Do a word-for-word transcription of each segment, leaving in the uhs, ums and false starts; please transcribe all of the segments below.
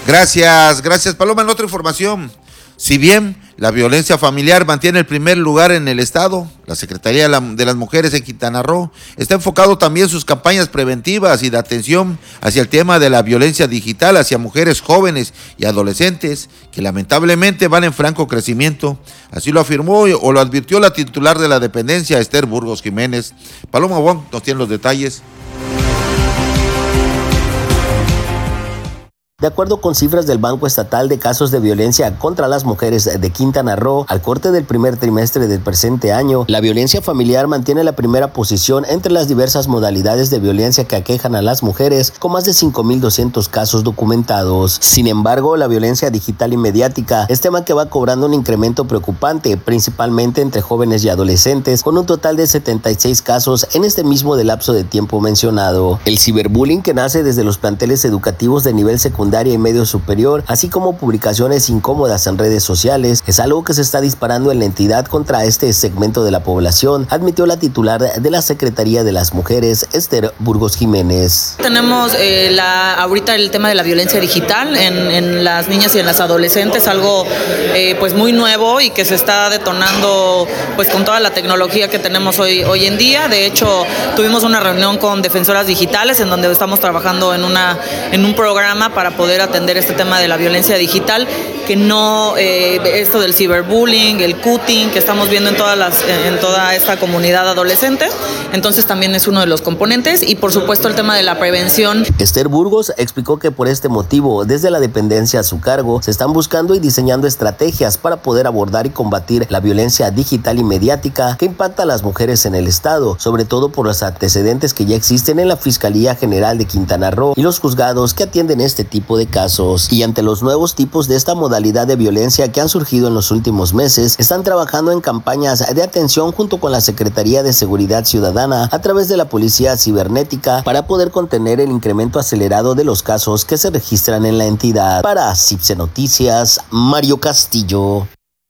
Gracias, gracias Paloma. En otra información, si bien la violencia familiar mantiene el primer lugar en el estado, la Secretaría de, la, de las Mujeres en Quintana Roo está enfocado también sus campañas preventivas y de atención hacia el tema de la violencia digital hacia mujeres jóvenes y adolescentes que lamentablemente van en franco crecimiento. Así lo afirmó o lo advirtió la titular de la dependencia, Esther Burgos Jiménez. Paloma Wong nos tiene los detalles. De acuerdo con cifras del Banco Estatal de Casos de Violencia contra las Mujeres de Quintana Roo, al corte del primer trimestre del presente año, la violencia familiar mantiene la primera posición entre las diversas modalidades de violencia que aquejan a las mujeres, con más de cinco mil doscientos casos documentados. Sin embargo, la violencia digital y mediática es tema que va cobrando un incremento preocupante, principalmente entre jóvenes y adolescentes, con un total de setenta y seis casos en este mismo lapso de tiempo mencionado. El ciberbullying, que nace desde los planteles educativos de nivel secundario y medio superior, así como publicaciones incómodas en redes sociales, es algo que se está disparando en la entidad contra este segmento de la población, admitió la titular de la Secretaría de las Mujeres, Esther Burgos Jiménez. Tenemos eh, la, ahorita el tema de la violencia digital en, en las niñas y en las adolescentes, algo eh, pues muy nuevo y que se está detonando pues con toda la tecnología que tenemos hoy, hoy en día. De hecho, tuvimos una reunión con defensoras digitales en donde estamos trabajando en, una, en un programa para poder atender este tema de la violencia digital, que no, eh, esto del ciberbullying, el cutting, que estamos viendo en, todas las, en toda esta comunidad adolescente, entonces también es uno de los componentes, y por supuesto el tema de la prevención. Esther Burgos explicó que por este motivo, desde la dependencia a su cargo, se están buscando y diseñando estrategias para poder abordar y combatir la violencia digital y mediática que impacta a las mujeres en el estado, sobre todo por los antecedentes que ya existen en la Fiscalía General de Quintana Roo y los juzgados que atienden este tipo de casos. Y ante los nuevos tipos de esta modalidad de violencia que han surgido en los últimos meses, están trabajando en campañas de atención junto con la Secretaría de Seguridad Ciudadana a través de la Policía Cibernética para poder contener el incremento acelerado de los casos que se registran en la entidad. Para Cipse Noticias, Mario Castillo.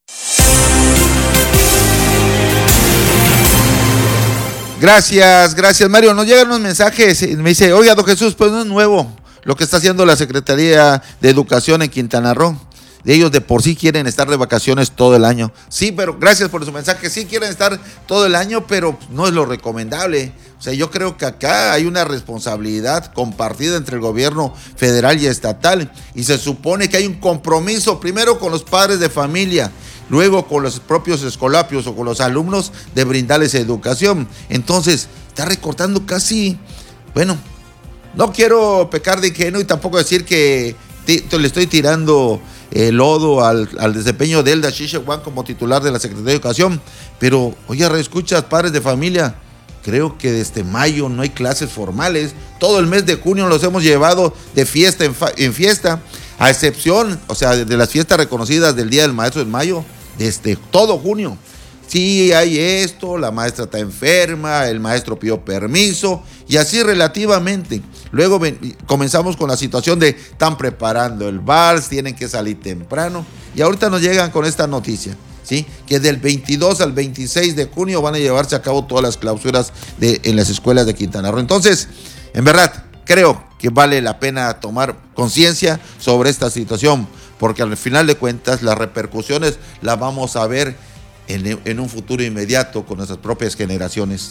Gracias, gracias Mario. Nos llegan unos mensajes, me dice, oiga don Jesús, pues no es nuevo lo que está haciendo la Secretaría de Educación en Quintana Roo. Ellos de por sí quieren estar de vacaciones todo el año. Sí, pero gracias por su mensaje. Sí quieren estar todo el año, pero no es lo recomendable. O sea, yo creo que acá hay una responsabilidad compartida entre el gobierno federal y estatal. Y se supone que hay un compromiso primero con los padres de familia, luego con los propios escolapios o con los alumnos de brindarles educación. Entonces, está recortando casi, bueno, no quiero pecar de ingenuo y tampoco decir que t- le estoy tirando el lodo al, al desempeño de Elda Xixehuan como titular de la Secretaría de Educación, pero oye, reescuchas, padres de familia, creo que desde mayo no hay clases formales, todo el mes de junio los hemos llevado de fiesta en, fa- en fiesta, a excepción, o sea, de, de las fiestas reconocidas del Día del Maestro en mayo, desde todo junio. Sí, hay esto, la maestra está enferma, el maestro pidió permiso, y así relativamente. Luego ven, comenzamos con la situación de están preparando el vals, tienen que salir temprano, y ahorita nos llegan con esta noticia, ¿sí? Que del veintidós al veintiséis de junio van a llevarse a cabo todas las clausuras de, en las escuelas de Quintana Roo. Entonces, en verdad, creo que vale la pena tomar conciencia sobre esta situación, porque al final de cuentas las repercusiones las vamos a ver En, en un futuro inmediato con nuestras propias generaciones.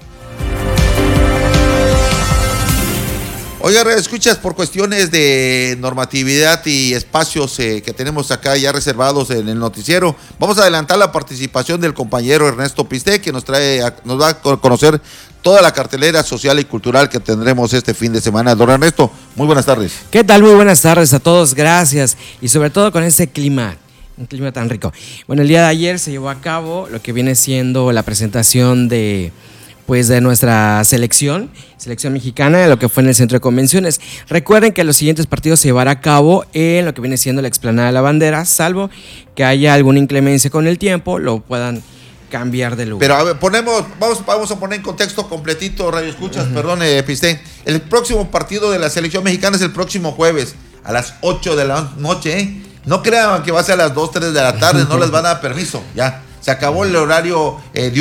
Oiga, escuchas, por cuestiones de normatividad y espacios eh, que tenemos acá ya reservados en el noticiero, vamos a adelantar la participación del compañero Ernesto Pisté, que nos trae, a, nos va a conocer toda la cartelera social y cultural que tendremos este fin de semana. Don Ernesto, muy buenas tardes. ¿Qué tal? Muy buenas tardes a todos, gracias. Y sobre todo con ese clima. Un clima tan rico. Bueno, el día de ayer se llevó a cabo lo que viene siendo la presentación de, pues, de nuestra selección, selección mexicana, lo que fue en el Centro de Convenciones. Recuerden que los siguientes partidos se llevará a cabo en lo que viene siendo la explanada de la bandera, salvo que haya alguna inclemencia con el tiempo, lo puedan cambiar de lugar. Pero a ver, ponemos, vamos, vamos a poner en contexto completito, Radio Escuchas, uh-huh. perdón, eh, Pisté. El próximo partido de la selección mexicana es el próximo jueves, a las ocho de la noche, ¿eh? No crean que va a ser a las dos, tres de la tarde, no les van a dar permiso, ya, se acabó el horario eh, diurno.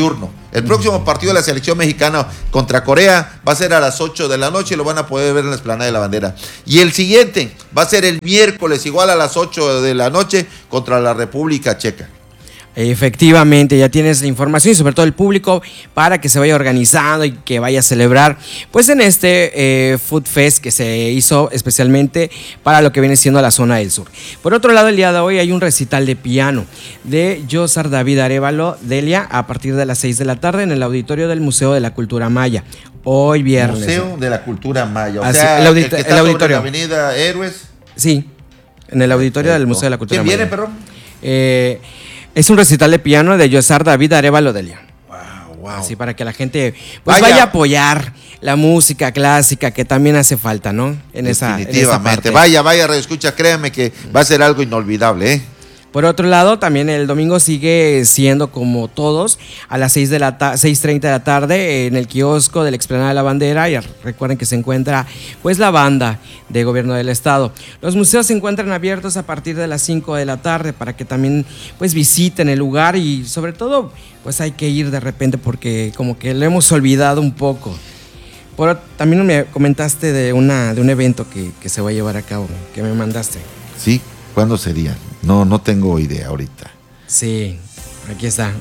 El próximo partido de la selección mexicana contra Corea va a ser a las ocho de la noche y lo van a poder ver en la Explanada de la Bandera. Y el siguiente va a ser el miércoles, igual a las ocho de la noche, contra la República Checa. Efectivamente, ya tienes la información y sobre todo el público para que se vaya organizando y que vaya a celebrar pues en este eh, Food Fest que se hizo especialmente para lo que viene siendo la zona del sur. Por otro lado, el día de hoy hay un recital de piano de Josar David Arévalo Delia a partir de las seis de la tarde en el auditorio del Museo de la Cultura Maya. Hoy viernes. Museo de la Cultura Maya, o Así, sea, el, audit- el que está el sobre auditorio. la avenida Héroes. Sí, en el auditorio del Museo de la Cultura ¿Quién Maya. viene, perdón? Eh, es un recital de piano de Josar David Arévalo Delia. Wow, wow. Así para que la gente pues Vaya. vaya a apoyar la música clásica que también hace falta, ¿no? En esa, en esa Definitivamente. parte. Vaya, vaya, radio escucha, créame que va a ser algo inolvidable, ¿eh? Por otro lado, también el domingo sigue siendo como todos a las seis de la ta- seis treinta de la tarde en el kiosco de la Explanada de la Bandera. Y recuerden que se encuentra pues la banda de gobierno del estado. Los museos se encuentran abiertos a partir de las cinco de la tarde para que también pues visiten el lugar y sobre todo pues hay que ir de repente porque como que lo hemos olvidado un poco. Por, también me comentaste de una de un evento que, que se va a llevar a cabo, que me mandaste. Sí, ¿cuándo sería? No, no tengo idea ahorita. Sí, aquí está.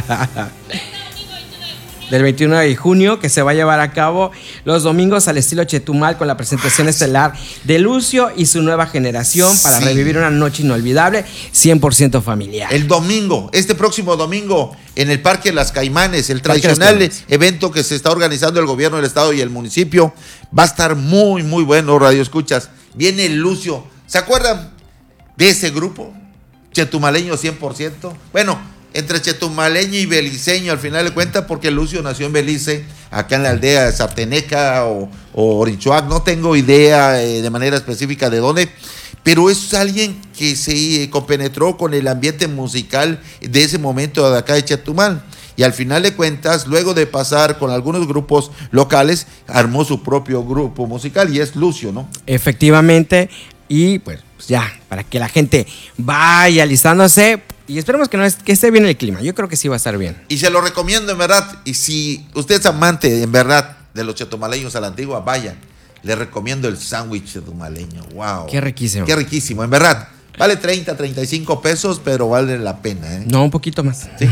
Del veintiuno de junio, que se va a llevar a cabo los domingos al estilo Chetumal con la presentación estelar de Lucio y su nueva generación para Sí. revivir una noche inolvidable, cien por ciento familiar. El domingo, este próximo domingo, en el Parque Las Caimanes, el Parque Las tradicional Caimanes. evento que se está organizando el gobierno del estado y el municipio, va a estar muy, muy bueno, radio escuchas. Viene Lucio, ¿se acuerdan de ese grupo? Chetumaleño cien por ciento. Bueno, entre chetumaleño y beliceño al final de cuentas, porque Lucio nació en Belice, acá en la aldea de Sarteneca o, o Orinchuac, no tengo idea eh, de manera específica de dónde, pero es alguien que se eh, compenetró con el ambiente musical de ese momento de acá de Chetumal. Y al final de cuentas, luego de pasar con algunos grupos locales, armó su propio grupo musical y es Lucio, ¿no? Efectivamente, y pues ya, para que la gente vaya alistándose y esperemos que, no es, que esté bien el clima. Yo creo que sí va a estar bien. Y se lo recomiendo en verdad. Y si usted es amante en verdad de los chetumaleños a la antigua, vaya. Le recomiendo el sándwich chetumaleño. Wow. Qué riquísimo. Qué riquísimo, en verdad. Vale treinta, treinta y cinco pesos, pero vale la pena, ¿eh? No, un poquito más. ¿Sí?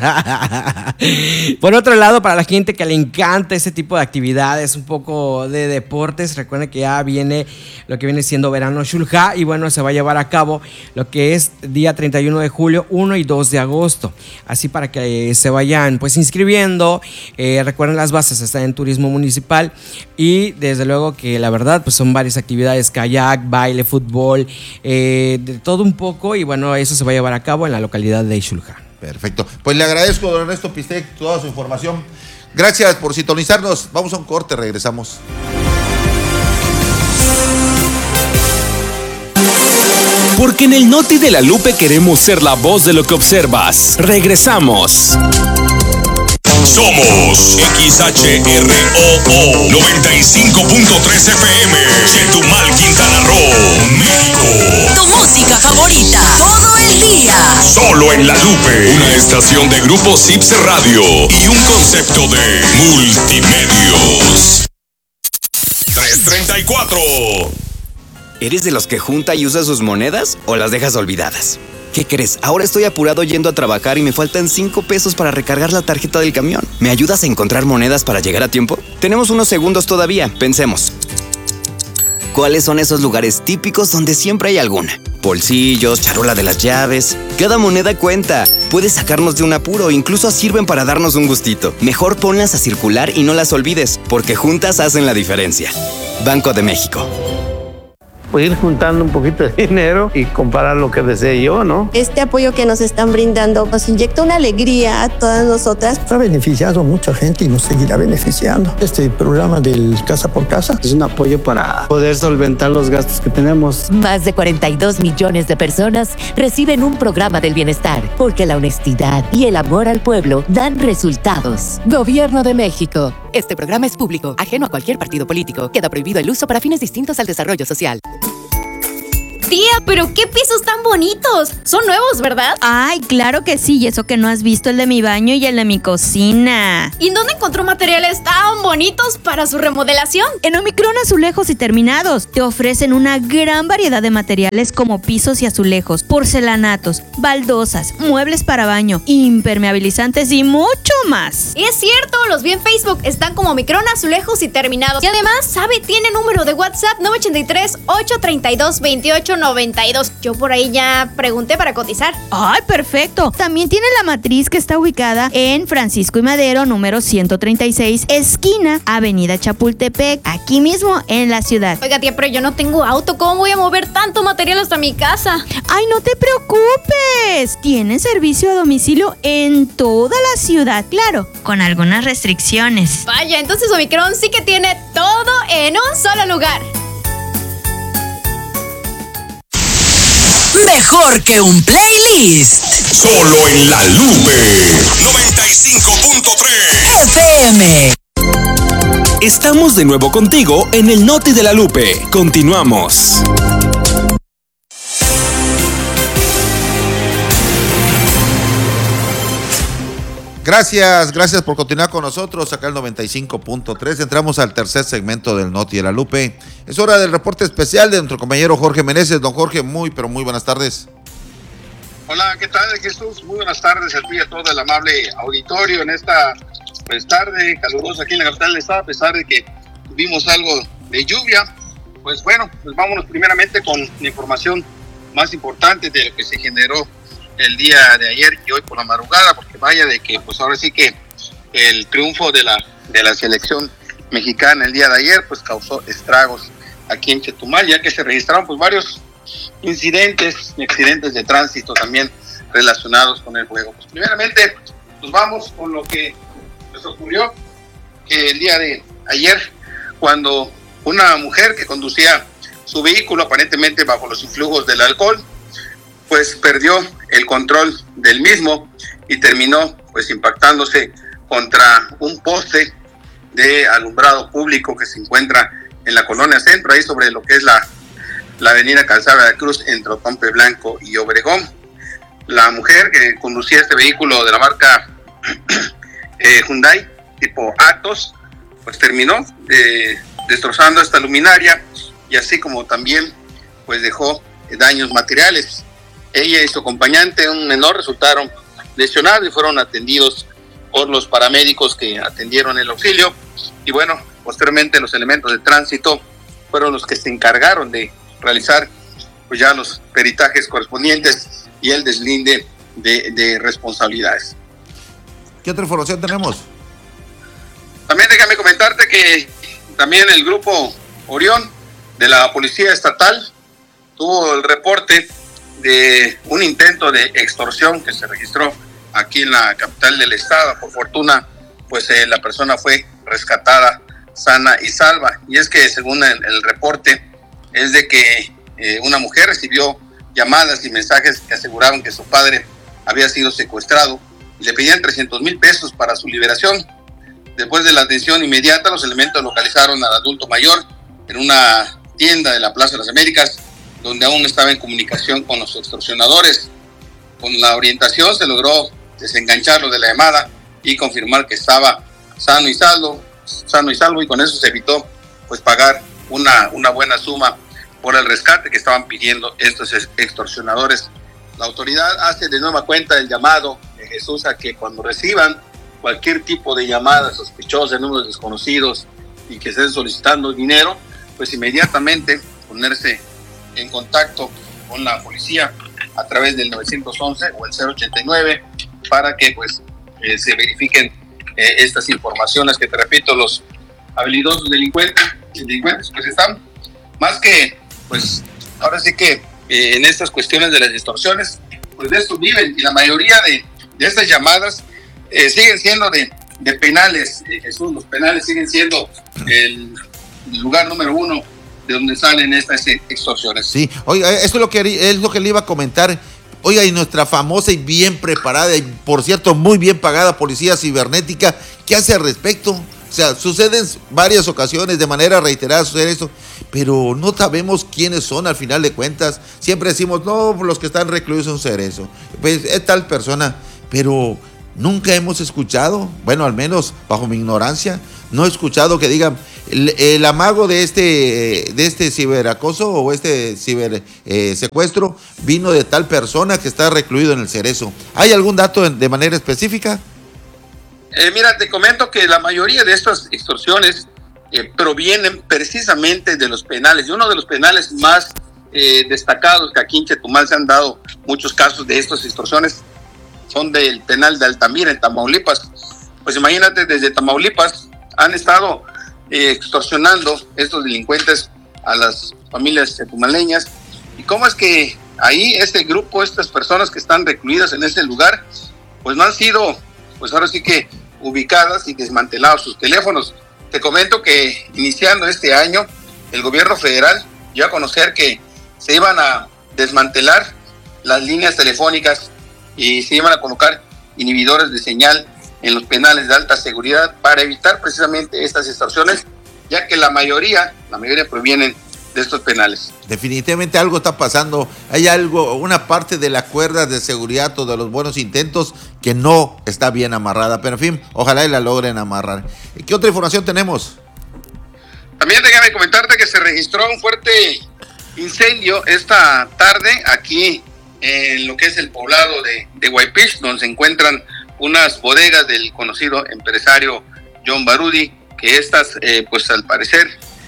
Por otro lado, para la gente que le encanta ese tipo de actividades, un poco de deportes, recuerden que ya viene lo que viene siendo verano Shulha y bueno, se va a llevar a cabo lo que es día treinta y uno de julio, uno y dos de agosto. Así para que se vayan pues inscribiendo. Eh, recuerden, las bases están en turismo municipal y desde luego que la verdad pues son varias actividades: kayak, baile, fútbol, eh, de todo un poco, y bueno, eso se va a llevar a cabo en la localidad de Xulha. Perfecto. Pues le agradezco, don Ernesto Pistec, toda su información. Gracias por sintonizarnos. Vamos a un corte, regresamos. Porque en el Noti de la Lupe queremos ser la voz de lo que observas. Regresamos. Somos X H R O O noventa y cinco punto tres F M, Chetumal, Quintana Roo, México. Tu música favorita, todo el día. Solo en La Lupe, una estación de Grupo Sips Radio y un concepto de multimedios. trescientos treinta y cuatro. ¿Eres de los que junta y usa sus monedas o las dejas olvidadas? ¿Qué crees? Ahora estoy apurado yendo a trabajar y me faltan cinco pesos para recargar la tarjeta del camión. ¿Me ayudas a encontrar monedas para llegar a tiempo? Tenemos unos segundos todavía, pensemos. ¿Cuáles son esos lugares típicos donde siempre hay alguna? Bolsillos, charola de las llaves. Cada moneda cuenta. Puedes sacarnos de un apuro, incluso sirven para darnos un gustito. Mejor ponlas a circular y no las olvides, porque juntas hacen la diferencia. Banco de México. Pues ir juntando un poquito de dinero y comparar lo que desee yo, ¿no? Este apoyo que nos están brindando nos inyecta una alegría a todas nosotras. Ha beneficiado a mucha gente y nos seguirá beneficiando. Este programa del Casa por Casa es un apoyo para poder solventar los gastos que tenemos. Más de cuarenta y dos millones de personas reciben un programa del bienestar, porque la honestidad y el amor al pueblo dan resultados. Gobierno de México. Este programa es público, ajeno a cualquier partido político. Queda prohibido el uso para fines distintos al desarrollo social. Tía, pero qué pisos tan bonitos. Son nuevos, ¿verdad? Ay, claro que sí, y eso que no has visto el de mi baño y el de mi cocina. ¿Y dónde encontró materiales tan bonitos para su remodelación? En Omicron Azulejos y Terminados te ofrecen una gran variedad de materiales como pisos y azulejos, porcelanatos, baldosas, muebles para baño, impermeabilizantes y mucho más. Es cierto, los vi en Facebook, están como Omicron Azulejos y Terminados. Y además, ¿sabe? Tiene número de WhatsApp nueve ocho tres, ocho tres dos, dos ocho nueve dos. Yo por ahí ya pregunté para cotizar. ¡Ay, perfecto! También tiene la matriz que está ubicada en Francisco y Madero, número ciento treinta y seis, esquina Avenida Chapultepec, aquí mismo en la ciudad. Oiga, tía, pero yo no tengo auto. ¿Cómo voy a mover tanto material hasta mi casa? ¡Ay, no te preocupes! Tienen servicio a domicilio en toda la ciudad, claro, con algunas restricciones. Vaya, entonces Omicron sí que tiene todo en un solo lugar. Mejor que un playlist. Solo en La Lupe noventa y cinco punto tres F M. Estamos de nuevo contigo en el Noti de La Lupe. Continuamos. Gracias, gracias por continuar con nosotros acá el noventa y cinco punto tres. Entramos al tercer segmento del Noti de La Lupe. Es hora del reporte especial de nuestro compañero Jorge Meneses. Don Jorge, muy, pero muy buenas tardes. Hola, ¿qué tal, Jesús? Muy buenas tardes a ti y a todo el amable auditorio en esta pues, tarde calurosa aquí en la capital del estado, a pesar de que tuvimos algo de lluvia. Pues bueno, pues vámonos primeramente con la información más importante de lo que se generó el día de ayer y hoy por la madrugada, porque vaya de que pues ahora sí que el triunfo de la de la selección mexicana el día de ayer pues causó estragos aquí en Chetumal, ya que se registraron pues varios incidentes y accidentes de tránsito también relacionados con el juego. Pues primeramente pues vamos con lo que nos ocurrió el día de ayer, cuando una mujer que conducía su vehículo aparentemente bajo los influjos del alcohol pues perdió el control del mismo y terminó pues impactándose contra un poste de alumbrado público que se encuentra en la colonia Centro, ahí sobre lo que es la, la avenida Calzada de la Cruz entre Otompe Blanco y Obregón. La mujer que conducía este vehículo de la marca eh, Hyundai tipo Atos pues terminó eh, destrozando esta luminaria y así como también pues dejó eh, daños materiales. Ella y su acompañante, un menor, resultaron lesionados y fueron atendidos por los paramédicos que atendieron el auxilio. Y bueno, posteriormente los elementos de tránsito fueron los que se encargaron de realizar pues ya los peritajes correspondientes y el deslinde de, de responsabilidades. ¿Qué otra información tenemos? También déjame comentarte que también el grupo Orión de la Policía Estatal tuvo el reporte de un intento de extorsión que se registró aquí en la capital del estado. Por fortuna, pues eh, la persona fue rescatada sana y salva. Y es que según el, el reporte, es de que eh, una mujer recibió llamadas y mensajes que aseguraban que su padre había sido secuestrado y le pedían trescientos mil pesos para su liberación. Después de la atención inmediata, los elementos localizaron al adulto mayor en una tienda de la Plaza de las Américas, donde aún estaba en comunicación con los extorsionadores. Con la orientación se logró desengancharlo de la llamada y confirmar que estaba sano y salvo, sano y salvo, y con eso se evitó pues pagar una, una buena suma por el rescate que estaban pidiendo estos extorsionadores. La autoridad hace de nueva cuenta el llamado de Jesús a que cuando reciban cualquier tipo de llamada sospechosa de números desconocidos y que estén solicitando dinero, pues inmediatamente ponerse en contacto con la policía a través del nueve once o el cero ochenta y nueve para que pues eh, se verifiquen eh, estas informaciones que, te repito, los habilidosos delincuentes, delincuentes pues están más que pues ahora sí que eh, en estas cuestiones de las extorsiones pues de esto viven, y la mayoría de, de estas llamadas eh, siguen siendo de, de penales. eh, Jesús, los penales siguen siendo el lugar número uno de donde salen estas extorsiones. Sí, oiga, esto es lo que es lo que le iba a comentar. Oiga, y nuestra famosa y bien preparada y por cierto muy bien pagada policía cibernética, ¿qué hace al respecto? O sea, suceden varias ocasiones, de manera reiterada sucede esto, pero no sabemos quiénes son al final de cuentas. Siempre decimos, no, los que están recluidos son Cerezo, pues es tal persona, pero nunca hemos escuchado, bueno, al menos bajo mi ignorancia, no he escuchado que digan, el, el amago de este, de este ciberacoso o este ciber eh, secuestro vino de tal persona que está recluido en el Cerezo. ¿Hay algún dato de manera específica? Eh, mira, te comento que la mayoría de estas extorsiones eh, provienen precisamente de los penales, y uno de los penales más eh, destacados que aquí en Chetumal se han dado muchos casos de estas extorsiones son del penal de Altamira, en Tamaulipas. Pues imagínate, desde Tamaulipas han estado eh, extorsionando estos delincuentes a las familias chetumaleñas. ¿Y cómo es que ahí este grupo, estas personas que están recluidas en este lugar, pues no han sido, pues ahora sí que ubicadas y desmantelados sus teléfonos? Te comento que iniciando este año, el gobierno federal dio a conocer que se iban a desmantelar las líneas telefónicas y se iban a colocar inhibidores de señal en los penales de alta seguridad para evitar precisamente estas extorsiones, ya que la mayoría, la mayoría provienen de estos penales. Definitivamente algo está pasando, hay algo, una parte de la cuerda de seguridad o de los buenos intentos que no está bien amarrada, pero en fin, ojalá y la logren amarrar. ¿Qué otra información tenemos? También déjame comentarte que se registró un fuerte incendio esta tarde aquí en lo que es el poblado de, de Guaypich, donde se encuentran unas bodegas del conocido empresario John Barudi, que estas, eh, pues al parecer,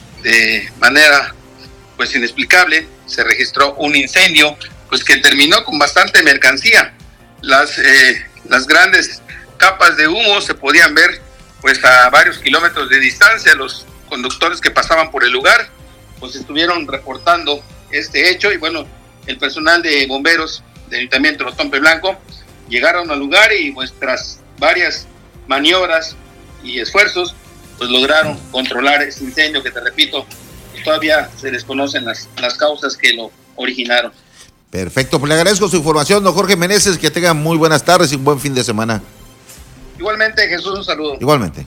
de manera pues inexplicable, se registró un incendio, pues que terminó con bastante mercancía. Las, eh, las grandes capas de humo se podían ver pues a varios kilómetros de distancia. Los conductores que pasaban por el lugar pues estuvieron reportando este hecho, y bueno, el personal de bomberos del Ayuntamiento de Otompe Blanco llegaron al lugar y pues tras varias maniobras y esfuerzos pues lograron controlar este incendio que, te repito, todavía se desconocen las, las causas que lo originaron. Perfecto, pues le agradezco su información, don Jorge Meneses, que tenga muy buenas tardes y un buen fin de semana. Igualmente, Jesús, un saludo. Igualmente.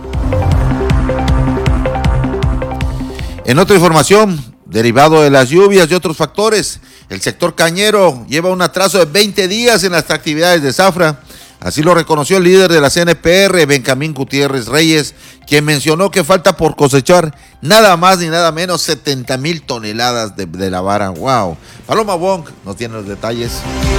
En otra información, derivado de las lluvias y otros factores, el sector cañero lleva un atraso de veinte días en las actividades de zafra. Así lo reconoció el líder de la C N P R, Benjamín Gutiérrez Reyes, quien mencionó que falta por cosechar nada más ni nada menos setenta mil toneladas de, de la vara. ¡Wow! Paloma Wong nos tiene los detalles.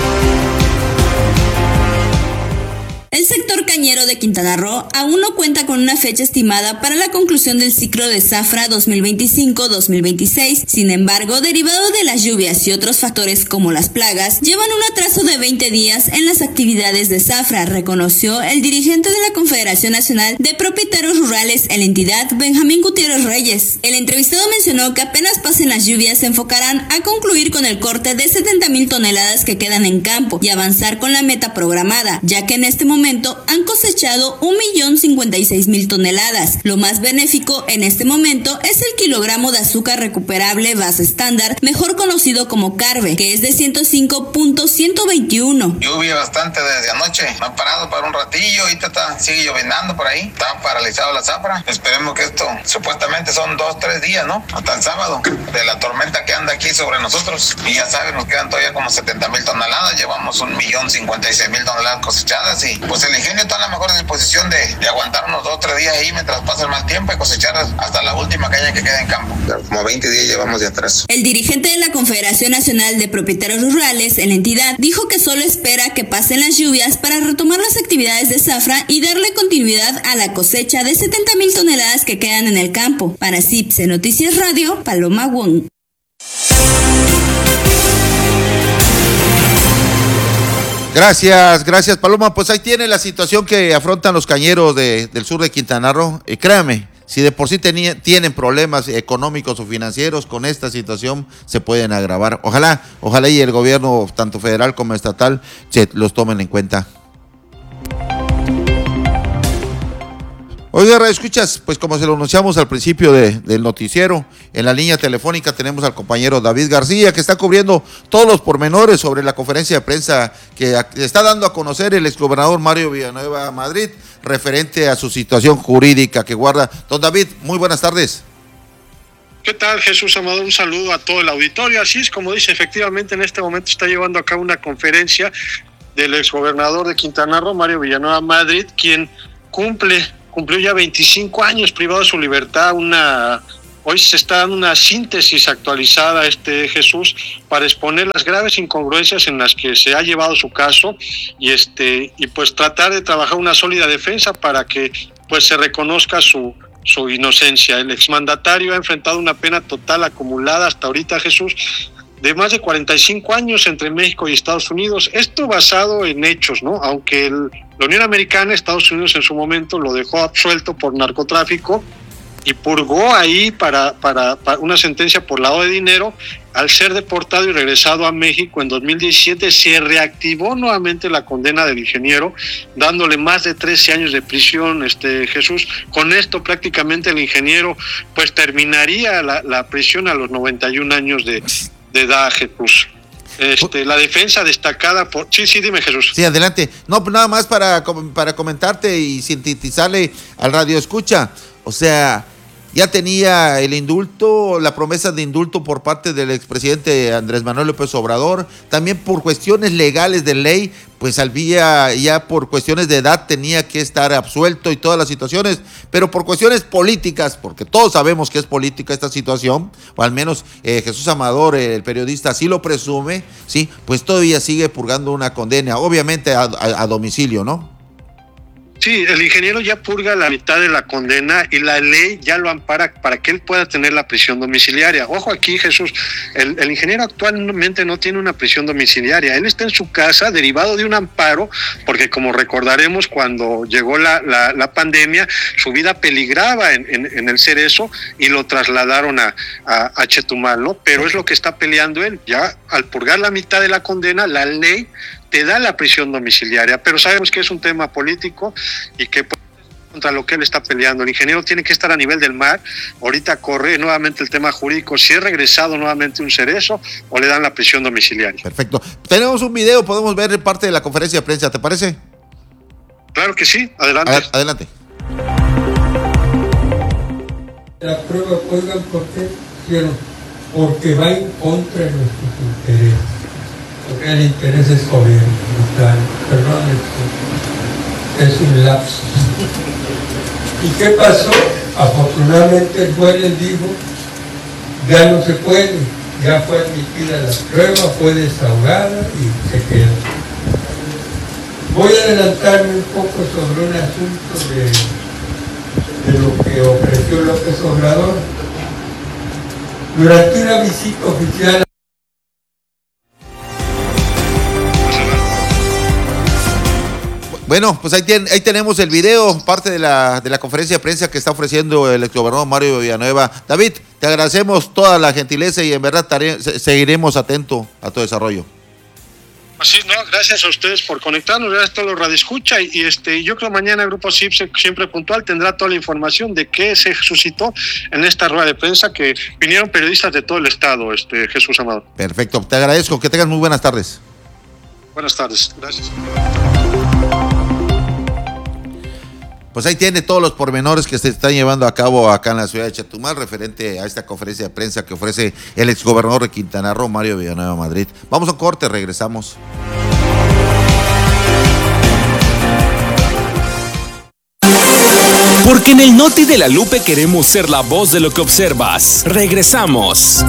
El sector cañero de Quintana Roo aún no cuenta con una fecha estimada para la conclusión del ciclo de zafra dos mil veinticinco dos mil veintiséis. Sin embargo, derivado de las lluvias y otros factores como las plagas, llevan un atraso de veinte días en las actividades de zafra, reconoció el dirigente de la Confederación Nacional de Propietarios Rurales en la entidad, Benjamín Gutiérrez Reyes. El entrevistado mencionó que apenas pasen las lluvias se enfocarán a concluir con el corte de setenta mil toneladas que quedan en campo y avanzar con la meta programada, ya que en este momento han cosechado un millón cincuenta y seis mil toneladas. Lo más benéfico en este momento es el kilogramo de azúcar recuperable base estándar, mejor conocido como Carve, que es de ciento cinco punto ciento veintiuno. Lluvia bastante desde anoche, me han parado para un ratillo, ahorita está, sigue llovinando por ahí, está paralizado la zafra. Esperemos que esto, supuestamente son dos, tres días, ¿no? Hasta el sábado, de la tormenta que anda aquí sobre nosotros. Y ya saben, nos quedan todavía como setenta mil toneladas, llevamos un millón cincuenta y seis mil toneladas cosechadas, y pues el ingenio está en la mejor disposición de, de aguantar unos dos, tres días ahí mientras pasa el mal tiempo y cosechar hasta la última caña que queda en campo. Como veinte días llevamos de atraso. El dirigente de la Confederación Nacional de Propietarios Rurales en la entidad dijo que solo espera que pasen las lluvias para retomar las actividades de zafra y darle continuidad a la cosecha de setenta mil toneladas que quedan en el campo. Para CIPSE Noticias Radio, Paloma Wong. Gracias, gracias Paloma. Pues ahí tiene la situación que afrontan los cañeros de, del sur de Quintana Roo. Y créame, si de por sí tenía, tienen problemas económicos o financieros, con esta situación se pueden agravar. Ojalá, ojalá y el gobierno, tanto federal como estatal, se los tomen en cuenta. Oiga, Radio Escuchas, pues como se lo anunciamos al principio de, del noticiero, en la línea telefónica tenemos al compañero David García, que está cubriendo todos los pormenores sobre la conferencia de prensa que está dando a conocer el exgobernador Mario Villanueva Madrid, referente a su situación jurídica que guarda. Don David, muy buenas tardes. ¿Qué tal, Jesús Amador? Un saludo a todo el auditorio. Así es, como dice, efectivamente en este momento está llevando a cabo una conferencia del exgobernador de Quintana Roo, Mario Villanueva Madrid, quien cumple... Cumplió ya veinticinco años privado de su libertad. Una Hoy se está dando una síntesis actualizada, este Jesús, para exponer las graves incongruencias en las que se ha llevado su caso y este y pues tratar de trabajar una sólida defensa para que pues se reconozca su su inocencia. El exmandatario ha enfrentado una pena total acumulada hasta ahorita, Jesús, de más de cuarenta y cinco años entre México y Estados Unidos. Esto basado en hechos, ¿no? Aunque el, la Unión Americana, Estados Unidos en su momento lo dejó absuelto por narcotráfico y purgó ahí para, para, para una sentencia por lavado de dinero. Al ser deportado y regresado a México en dos mil diecisiete, se reactivó nuevamente la condena del ingeniero, dándole más de trece años de prisión, este Jesús. Con esto prácticamente el ingeniero pues terminaría la, la prisión a los noventa y un años de de edad, Jesús. Este, la defensa destacada por... Sí, sí, dime, Jesús. Sí, adelante. No, nada más para, para comentarte y sintetizarle al radio escucha. O sea, ya tenía el indulto, la promesa de indulto por parte del expresidente Andrés Manuel López Obrador. También por cuestiones legales de ley, pues había ya por cuestiones de edad tenía que estar absuelto y todas las situaciones, pero por cuestiones políticas, porque todos sabemos que es política esta situación, o al menos eh, Jesús Amador, eh, el periodista, así lo presume, sí, pues todavía sigue purgando una condena, obviamente a, a, a domicilio, ¿no? Sí, el ingeniero ya purga la mitad de la condena y la ley ya lo ampara para que él pueda tener la prisión domiciliaria. Ojo aquí, Jesús, el, el ingeniero actualmente no tiene una prisión domiciliaria. Él está en su casa derivado de un amparo, porque como recordaremos, cuando llegó la, la, la pandemia, su vida peligraba en, en, en el Cerezo y lo trasladaron a, a, a Chetumal, ¿no? Pero es lo que está peleando él. Ya al purgar la mitad de la condena, la ley te da la prisión domiciliaria, pero sabemos que es un tema político y que contra lo que él está peleando. El ingeniero tiene que estar a nivel del mar. Ahorita corre nuevamente el tema jurídico, si es regresado nuevamente un Cerezo o le dan la prisión domiciliaria. Perfecto. Tenemos un video, podemos ver parte de la conferencia de prensa, ¿te parece? Claro que sí, adelante. A ver, adelante. La prueba, oigan, ¿por qué hicieron? Porque va en contra de nuestros intereses. Porque el interés es gobierno, perdón, es, es un lapso. ¿Y qué pasó? Afortunadamente el juez les dijo, ya no se puede, ya fue admitida la prueba, fue desahogada y se queda. Voy a adelantarme un poco sobre un asunto de, de lo que ofreció López Obrador. Durante una visita oficial Bueno, pues ahí, ten, ahí tenemos el video, parte de la, de la conferencia de prensa que está ofreciendo el exgobernador Mario Villanueva. David, te agradecemos toda la gentileza y en verdad tare, seguiremos atentos a tu desarrollo. Así, no, gracias a ustedes por conectarnos, gracias a todos los radioescucha y, y este, yo creo mañana el Grupo C I P siempre puntual tendrá toda la información de qué se suscitó en esta rueda de prensa que vinieron periodistas de todo el estado, este Jesús Amado. Perfecto, te agradezco, que tengas muy buenas tardes. Buenas tardes, gracias. Pues ahí tiene todos los pormenores que se están llevando a cabo acá en la ciudad de Chetumal referente a esta conferencia de prensa que ofrece el exgobernador de Quintana Roo, Mario Villanueva Madrid. Vamos a un corte, regresamos. Porque en el Noti de la Lupe queremos ser la voz de lo que observas. Regresamos.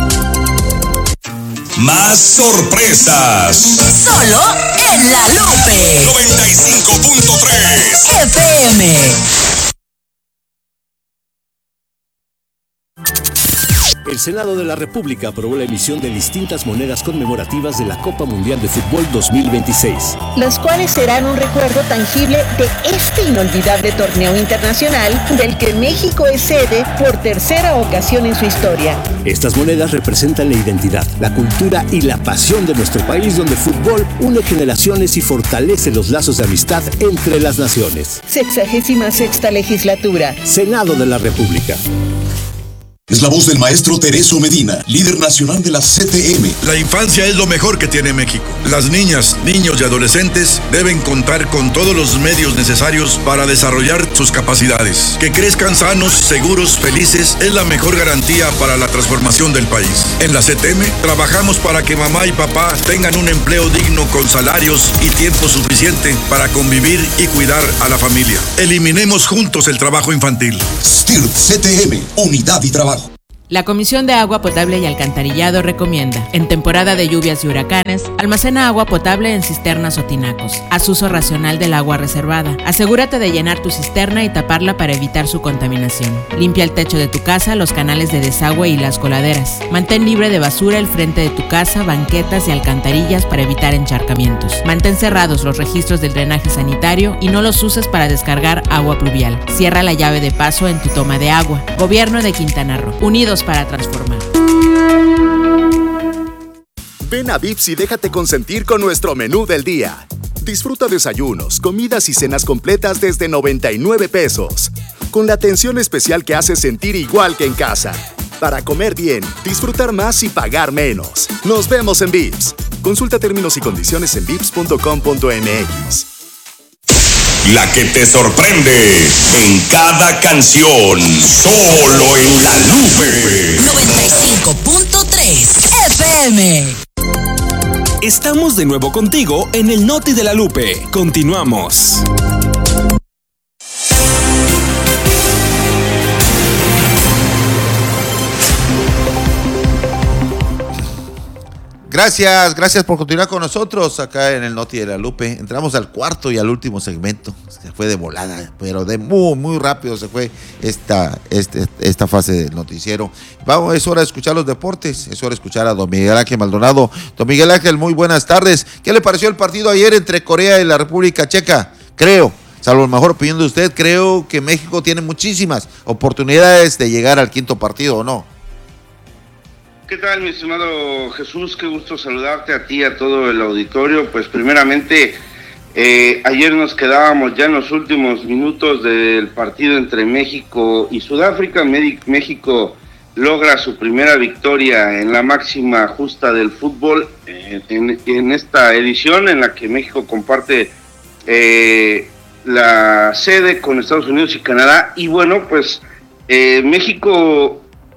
Más sorpresas. Solo en la Lupe. noventa y cinco punto tres F M. El Senado de la República aprobó la emisión de distintas monedas conmemorativas de la Copa Mundial de Fútbol dos mil veintiséis. Las cuales serán un recuerdo tangible de este inolvidable torneo internacional del que México es sede por tercera ocasión en su historia. Estas monedas representan la identidad, la cultura y la pasión de nuestro país, donde el fútbol une generaciones y fortalece los lazos de amistad entre las naciones. Sexagésima sexta legislatura. Senado de la República. Es la voz del maestro Tereso Medina, líder nacional de la C T M. La infancia es lo mejor que tiene México. Las niñas, niños y adolescentes deben contar con todos los medios necesarios para desarrollar sus capacidades. Que crezcan sanos, seguros, felices es la mejor garantía para la transformación del país. En la C T M trabajamos para que mamá y papá tengan un empleo digno con salarios y tiempo suficiente para convivir y cuidar a la familia. Eliminemos juntos el trabajo infantil. S T I R P C T M, unidad y trabajo. La Comisión de Agua Potable y Alcantarillado recomienda, en temporada de lluvias y huracanes, almacena agua potable en cisternas o tinacos. Haz uso racional del agua reservada. Asegúrate de llenar tu cisterna y taparla para evitar su contaminación. Limpia el techo de tu casa, los canales de desagüe y las coladeras. Mantén libre de basura el frente de tu casa, banquetas y alcantarillas para evitar encharcamientos. Mantén cerrados los registros del drenaje sanitario y no los uses para descargar agua pluvial. Cierra la llave de paso en tu toma de agua. Gobierno de Quintana Roo. Unidos para transformar. Ven a Vips y déjate consentir con nuestro menú del día. Disfruta desayunos, comidas y cenas completas desde noventa y nueve pesos. Con la atención especial que hace sentir igual que en casa. Para comer bien, disfrutar más y pagar menos. Nos vemos en Vips. Consulta términos y condiciones en vips punto com punto m x. La que te sorprende en cada canción, solo en La Lupe. noventa y cinco punto tres F M. Estamos de nuevo contigo en el Noti de La Lupe. Continuamos. Gracias, gracias por continuar con nosotros acá en el Noti de La Lupe. Entramos al cuarto y al último segmento. Se fue de volada, pero de muy, muy rápido se fue esta, este, esta fase del noticiero. Vamos, es hora de escuchar los deportes, es hora de escuchar a don Miguel Ángel Maldonado. Don Miguel Ángel, muy buenas tardes. ¿Qué le pareció el partido ayer entre Corea y la República Checa? Creo, salvo la mejor opinión de usted, creo que México tiene muchísimas oportunidades de llegar al quinto partido, ¿o no? ¿Qué tal, mi estimado Jesús? Qué gusto saludarte a ti y a todo el auditorio. Pues primeramente, eh, ayer nos quedábamos ya en los últimos minutos del partido entre México y Sudáfrica. México logra su primera victoria en la máxima justa del fútbol eh, en, en esta edición en la que México comparte eh, la sede con Estados Unidos y Canadá. Y bueno, pues eh, México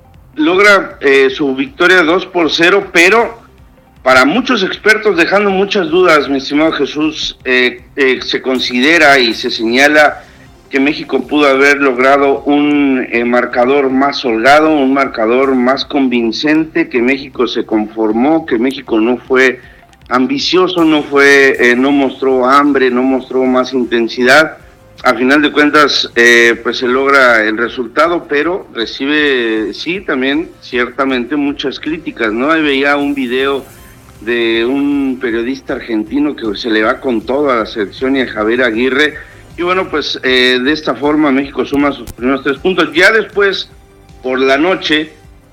logra eh, su victoria dos por cero, pero para muchos expertos, dejando muchas dudas, mi estimado Jesús, eh, eh, se considera y se señala que México pudo haber logrado un eh, marcador más holgado, un marcador más convincente, que México se conformó, que México no fue ambicioso, no fue, eh, no mostró hambre, no mostró más intensidad. A final de cuentas, eh, pues se logra el resultado, pero recibe, sí, también ciertamente muchas críticas, ¿no? Ahí veía un video de un periodista argentino que se le va con todo a la selección y a Javier Aguirre, y bueno, pues eh, de esta forma México suma sus primeros tres puntos. Ya después, por la noche,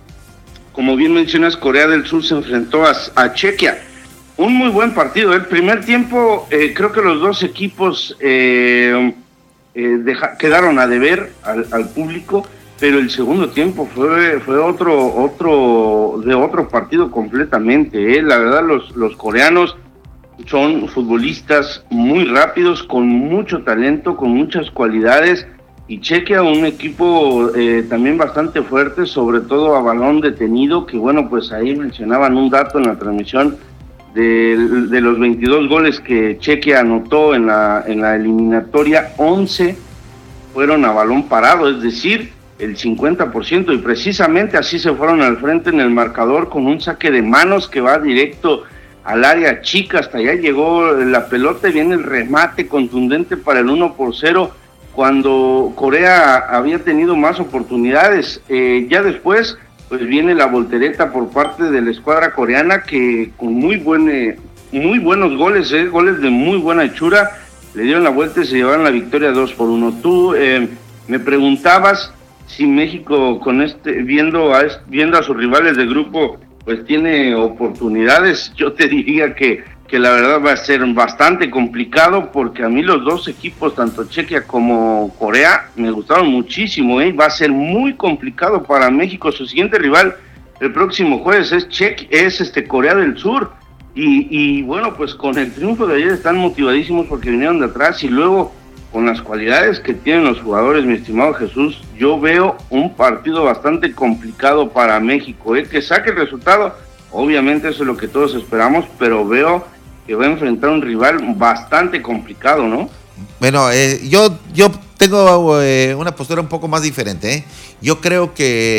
como bien mencionas, Corea del Sur se enfrentó a, a Chequia. Un muy buen partido. El primer tiempo, eh, creo que los dos equipos eh, eh, deja, quedaron a deber al, al público, pero el segundo tiempo fue fue otro otro de otro partido completamente. Eh. La verdad, los, los coreanos son futbolistas muy rápidos, con mucho talento, con muchas cualidades, y Chequia, un equipo eh, también bastante fuerte, sobre todo a balón detenido, que bueno, pues ahí mencionaban un dato en la transmisión de, de los veintidós goles que Chequia anotó en la, en la eliminatoria, once fueron a balón parado, es decir, el cincuenta por ciento, y precisamente así se fueron al frente en el marcador con un saque de manos que va directo al área chica, hasta allá llegó la pelota y viene el remate contundente para el uno por cero, cuando Corea había tenido más oportunidades. Eh, ya después, pues viene la voltereta por parte de la escuadra coreana que con muy buen, eh, muy buenos goles, eh, goles de muy buena hechura, le dieron la vuelta y se llevaron la victoria dos por uno. Tú eh, me preguntabas si México con este viendo a viendo a sus rivales de grupo pues tiene oportunidades. Yo te diría que que la verdad va a ser bastante complicado porque a mí los dos equipos, tanto Chequia como Corea, me gustaron muchísimo, ¿eh? Va a ser muy complicado para México. Su siguiente rival el próximo jueves es Chequia, es este Corea del Sur y, y bueno, pues con el triunfo de ayer están motivadísimos porque vinieron de atrás y luego con las cualidades que tienen los jugadores, mi estimado Jesús, yo veo un partido bastante complicado para México, ¿eh? Que saque el resultado, obviamente eso es lo que todos esperamos, pero veo que va a enfrentar un rival bastante complicado, ¿no? Bueno, eh, yo, yo tengo eh, una postura un poco más diferente, ¿eh? Yo creo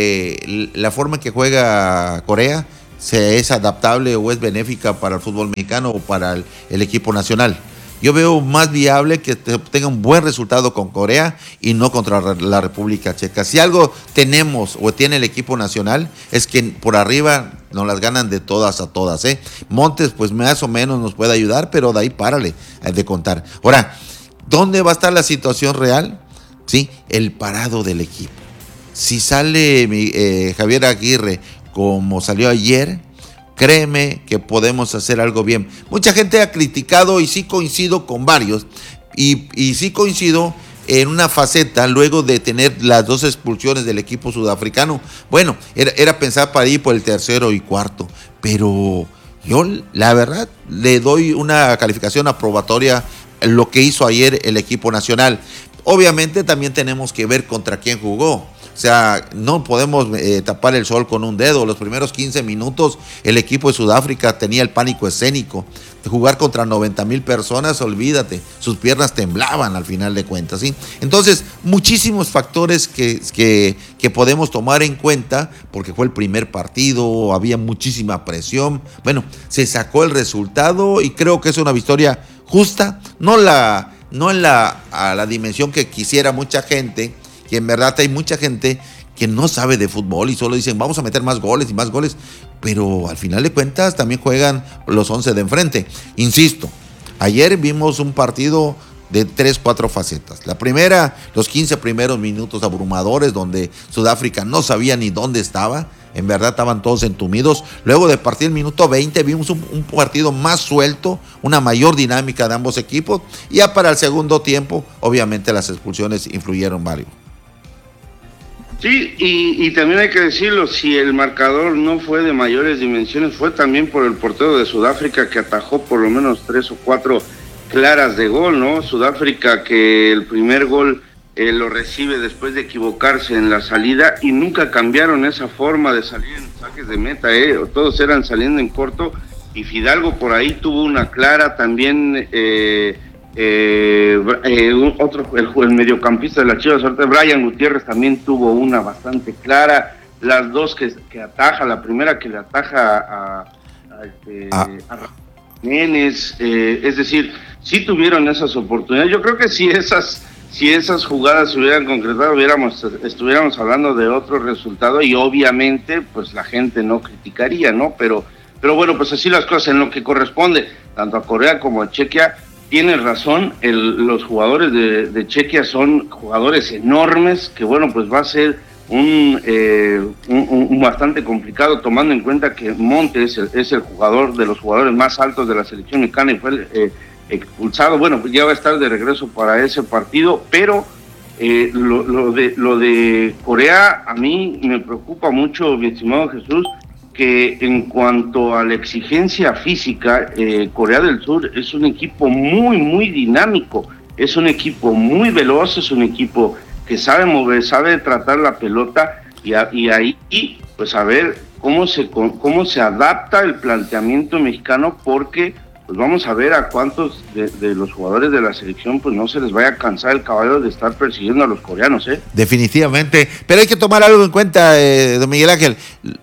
que la forma en que juega Corea se es adaptable o es benéfica para el fútbol mexicano o para el, el equipo nacional. Yo veo más viable que tenga un buen resultado con Corea y no contra la República Checa. Si algo tenemos o tiene el equipo nacional es que por arriba nos las ganan de todas a todas, ¿eh? Montes pues más o menos nos puede ayudar, pero de ahí párale de contar. Ahora, ¿dónde va a estar la situación real? Sí, el parado del equipo. Si sale eh, Javier Aguirre como salió ayer, créeme que podemos hacer algo bien. Mucha gente ha criticado y sí coincido con varios y, y sí coincido en una faceta luego de tener las dos expulsiones del equipo sudafricano. Bueno, era, era pensar para ir por el tercero y cuarto, pero yo la verdad le doy una calificación aprobatoria a lo que hizo ayer el equipo nacional. Obviamente también tenemos que ver contra quién jugó. O sea, no podemos eh, tapar el sol con un dedo. Los primeros quince minutos el equipo de Sudáfrica tenía el pánico escénico. De jugar contra noventa mil personas, olvídate, sus piernas temblaban al final de cuentas, ¿sí? Entonces, muchísimos factores que, que, que podemos tomar en cuenta, porque fue el primer partido, había muchísima presión. Bueno, se sacó el resultado y creo que es una victoria justa, no, la, no en la, a la dimensión que quisiera mucha gente, que en verdad hay mucha gente que no sabe de fútbol y solo dicen vamos a meter más goles y más goles, pero al final de cuentas también juegan los once de enfrente. Insisto, ayer vimos un partido de tres, cuatro facetas. La primera, los quince primeros minutos abrumadores donde Sudáfrica no sabía ni dónde estaba, en verdad estaban todos entumidos. Luego de partir el minuto veinte vimos un, un partido más suelto, una mayor dinámica de ambos equipos y ya para el segundo tiempo obviamente las expulsiones influyeron varios. Sí, y, y también hay que decirlo, si el marcador no fue de mayores dimensiones, fue también por el portero de Sudáfrica que atajó por lo menos tres o cuatro claras de gol, ¿no? Sudáfrica que el primer gol eh, lo recibe después de equivocarse en la salida y nunca cambiaron esa forma de salir en saques de meta, ¿eh? Todos eran saliendo en corto y Fidalgo por ahí tuvo una clara también... Eh, Eh, eh, otro el, el mediocampista de las Chivas, Brian Gutiérrez también tuvo una bastante clara, las dos que, que ataja, la primera que le ataja a, a, este, ah. a Jiménez, eh, es decir, sí tuvieron esas oportunidades. Yo creo que si esas si esas jugadas se hubieran concretado, hubiéramos, estuviéramos hablando de otro resultado y obviamente pues la gente no criticaría, ¿no? Pero, pero bueno, pues así las cosas en lo que corresponde tanto a Corea como a Chequia. Tienes razón, el, los jugadores de, de Chequia son jugadores enormes, que bueno, pues va a ser un, eh, un, un bastante complicado, tomando en cuenta que Montes es el, es el jugador de los jugadores más altos de la selección mexicana y fue eh, expulsado. Bueno, pues ya va a estar de regreso para ese partido, pero eh, lo, lo, de, lo de Corea a mí me preocupa mucho, mi estimado Jesús, que en cuanto a la exigencia física, eh, Corea del Sur es un equipo muy, muy dinámico, es un equipo muy veloz, es un equipo que sabe mover, sabe tratar la pelota y, a, y ahí, pues a ver cómo se, cómo se adapta el planteamiento mexicano, porque pues vamos a ver a cuántos de, de los jugadores de la selección pues no se les vaya a cansar el caballo de estar persiguiendo a los coreanos, ¿eh? Definitivamente, pero hay que tomar algo en cuenta, eh, don Miguel Ángel.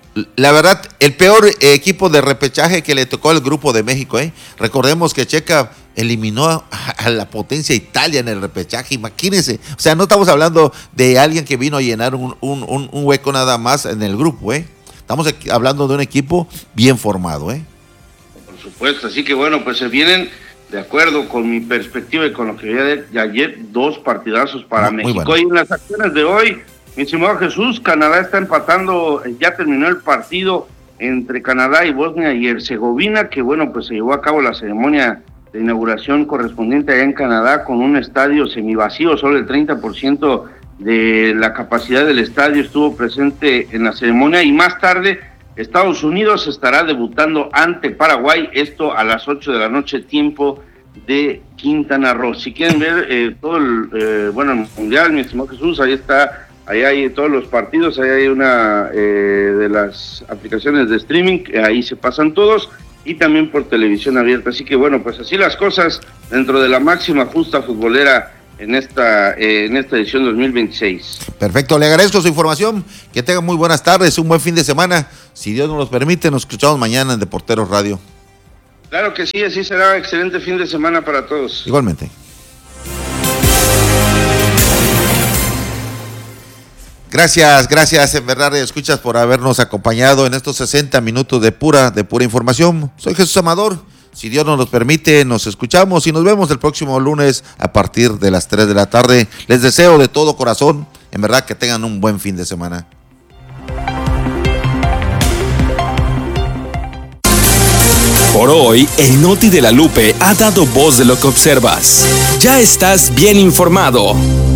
La verdad, el peor equipo de repechaje que le tocó al grupo de México, ¿eh? Recordemos que Checa eliminó a, a la potencia Italia en el repechaje, imagínense. O sea, no estamos hablando de alguien que vino a llenar un, un, un, un hueco nada más en el grupo, ¿eh? Estamos hablando de un equipo bien formado, ¿eh? Por supuesto, así que bueno, pues se vienen, de acuerdo con mi perspectiva y con lo que vi de, de ayer, dos partidazos para muy, México. Muy bueno. Y en las acciones de hoy, mi estimado Jesús, Canadá está empatando, ya terminó el partido entre Canadá y Bosnia y Herzegovina, que bueno, pues se llevó a cabo la ceremonia de inauguración correspondiente allá en Canadá con un estadio semivacío, solo el treinta por ciento de la capacidad del estadio estuvo presente en la ceremonia, y más tarde Estados Unidos estará debutando ante Paraguay, esto a las ocho de la noche, tiempo de Quintana Roo. Si quieren ver eh, todo el, eh, bueno, el mundial, mi estimado Jesús, ahí está, ahí hay todos los partidos, ahí hay una eh, de las aplicaciones de streaming, ahí se pasan todos, y también por televisión abierta. Así que bueno, pues así las cosas dentro de la máxima justa futbolera en esta eh, en esta edición dos mil veintiséis. Perfecto, le agradezco su información, que tengan muy buenas tardes, un buen fin de semana, si Dios nos los permite, nos escuchamos mañana en Deporteros Radio. Claro que sí, así será, excelente fin de semana para todos. Igualmente. Gracias, gracias en verdad, escuchas, por habernos acompañado en estos sesenta minutos de pura, de pura información. Soy Jesús Amador. Si Dios nos los permite, nos escuchamos y nos vemos el próximo lunes a partir de las tres de la tarde. Les deseo de todo corazón, en verdad, que tengan un buen fin de semana. Por hoy, el Noti de la Lupe ha dado voz de lo que observas. Ya estás bien informado.